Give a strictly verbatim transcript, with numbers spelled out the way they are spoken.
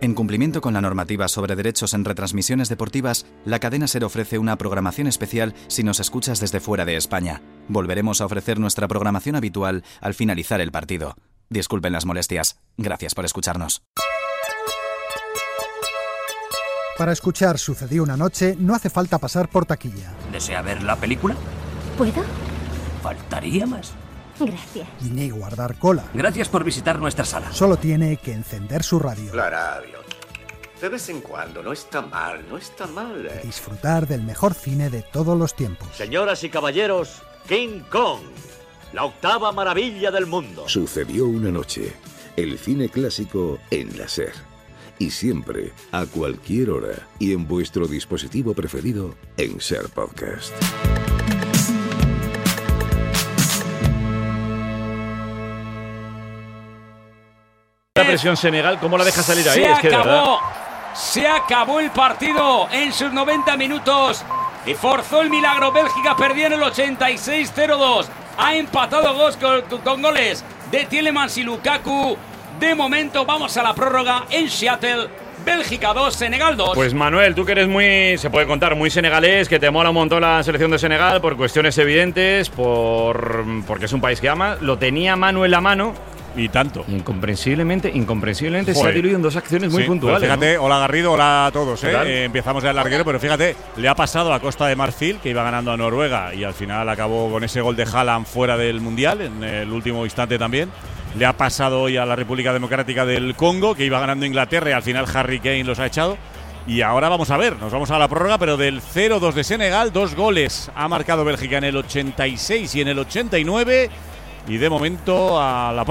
En cumplimiento con la normativa sobre derechos en retransmisiones deportivas, la cadena SER ofrece una programación especial si nos escuchas desde fuera de España. Volveremos a ofrecer nuestra programación habitual al finalizar el partido. Disculpen las molestias. Gracias por escucharnos. Para escuchar Sucedió una noche no hace falta pasar por taquilla. ¿Desea ver la película? ¿Puedo? Faltaría más. Gracias. Ni guardar cola. Gracias por visitar nuestra sala. Solo tiene que encender su radio. La radio. De vez en cuando, no está mal, no está mal. Eh. Disfrutar del mejor cine de todos los tiempos. Señoras y caballeros, King Kong, la octava maravilla del mundo. Sucedió una noche. El cine clásico en la SER. Y siempre, a cualquier hora y en vuestro dispositivo preferido en SER Podcast. La presión Senegal, ¿cómo la deja salir ahí? Se es que acabó, se acabó el partido en sus noventa minutos y forzó el milagro. Bélgica perdía en el ochenta y seis cero dos. Ha empatado dos con, con goles de Tielemans y Lukaku. De momento vamos a la prórroga en Seattle. Bélgica dos, Senegal dos. Pues Manuel, tú que eres muy, se puede contar, muy senegalés, que te mola un montón la selección de Senegal por cuestiones evidentes, por porque es un país que ama. Lo tenía Manuel a mano. Y tanto. Incomprensiblemente, incomprensiblemente se ha diluido en dos acciones muy sí, puntuales. Fíjate, ¿no? Hola Garrido, hola a todos. ¿eh? Eh, empezamos ya el larguero, pero fíjate, le ha pasado a Costa de Marfil, que iba ganando a Noruega y al final acabó con ese gol de Haaland fuera del Mundial, en el último instante también. Le ha pasado hoy a la República Democrática del Congo, que iba ganando Inglaterra y al final Harry Kane los ha echado. Y ahora vamos a ver, nos vamos a la prórroga, pero del cero dos de Senegal, dos goles ha marcado Bélgica en el ochenta y seis y en el ochenta y nueve. Y de momento a la